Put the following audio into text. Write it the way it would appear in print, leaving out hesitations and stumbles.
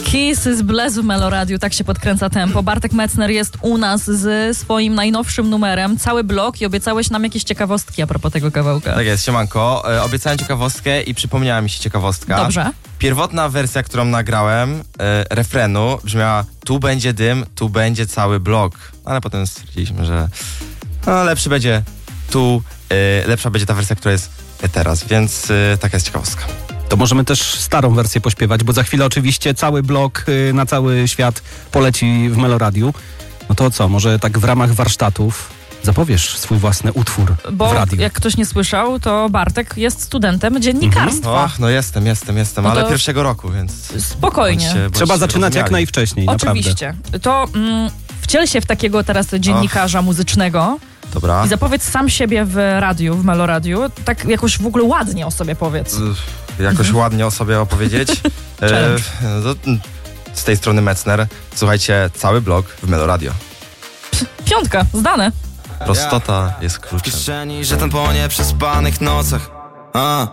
Kiss z Bless w Meloradiu, tak się podkręca tempo. Bartek Metzner jest u nas z swoim najnowszym numerem, cały blok, i obiecałeś nam jakieś ciekawostki a propos tego kawałka. Tak jest, siemanko. Obiecałem ciekawostkę i przypomniała mi się ciekawostka. Dobrze. Pierwotna wersja, którą nagrałem, refrenu, brzmiała: tu będzie dym, tu będzie cały blok. Ale potem stwierdziliśmy, że lepszy będzie lepsza będzie ta wersja, która jest teraz, więc taka jest ciekawostka. To możemy też starą wersję pośpiewać, bo za chwilę oczywiście cały blok na cały świat poleci w Meloradiu. No to co, może tak w ramach warsztatów zapowiesz swój własny utwór Bo w radiu? jak ktoś nie słyszał, to Bartek jest studentem dziennikarstwa. No jestem, No ale to pierwszego roku, więc... Spokojnie. Trzeba zaczynać jak najwcześniej, Oczywiście. naprawdę. To wciel się w takiego teraz dziennikarza muzycznego. Dobra. I zapowiedz sam siebie w radiu, w Meloradiu. Tak jakoś w ogóle ładnie o sobie powiedz. Jakoś ładnie o sobie opowiedzieć. Z tej strony Metzner. Słuchajcie, cały blok w Meloradio. 5, zdane. Prostota jest kluczem. Kieszeni, że ten po nieprzespanych nocach.